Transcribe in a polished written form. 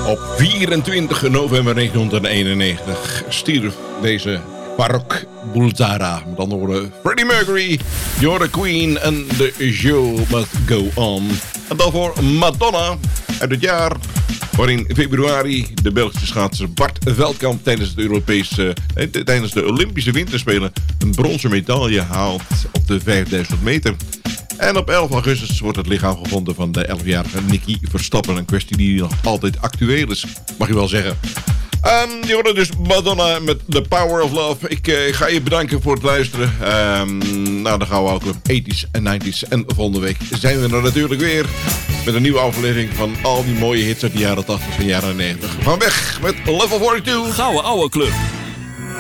Op 24 november 1991 stierf deze Farrokh Bulsara. Met andere woorden, Freddie Mercury, You're the Queen and the show must go on. En daarvoor Madonna uit het jaar waarin in februari de Belgische schaatser Bart Veldkamp tijdens de Olympische Winterspelen een bronzen medaille haalt op de 5000 meter. En op 11 augustus wordt het lichaam gevonden van de 11-jarige Nicky Verstappen. Een kwestie die nog altijd actueel is, mag je wel zeggen. Je hoorde dus Madonna met The Power of Love. Ik ga je bedanken voor het luisteren. Nou, dan gaan we ook op 80s en 90s. En volgende week zijn we er natuurlijk weer met een nieuwe aflevering van al die mooie hits uit de jaren 80 en jaren 90. Van weg met Level 42. Gouden Ouwe Club.